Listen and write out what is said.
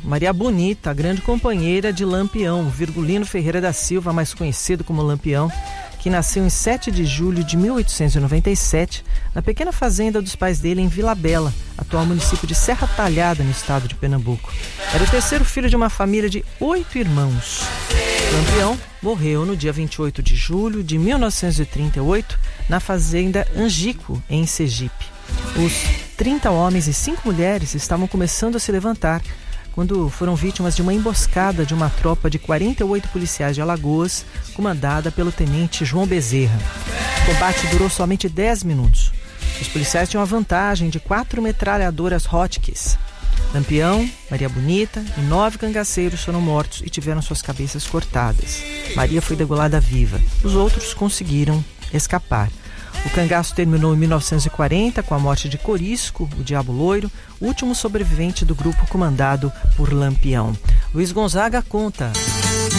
Maria Bonita, a grande companheira de Lampião, Virgulino Ferreira da Silva, mais conhecido como Lampião, que nasceu em 7 de julho de 1897, na pequena fazenda dos pais dele em Vila Bela, atual município de Serra Talhada, no estado de Pernambuco. Era o terceiro filho de uma família de 8 irmãos. Lampião morreu no dia 28 de julho de 1938, na fazenda Angico, em Sergipe. Os 30 homens e 5 mulheres estavam começando a se levantar quando foram vítimas de uma emboscada de uma tropa de 48 policiais de Alagoas, comandada pelo tenente João Bezerra. O combate durou somente 10 minutos. Os policiais tinham a vantagem de 4 metralhadoras Hotchkiss. Lampião, Maria Bonita e 9 cangaceiros foram mortos e tiveram suas cabeças cortadas. Maria foi degolada viva. Os outros conseguiram escapar. O cangaço terminou em 1940 com a morte de Corisco, o Diabo Loiro, último sobrevivente do grupo comandado por Lampião. Luiz Gonzaga conta.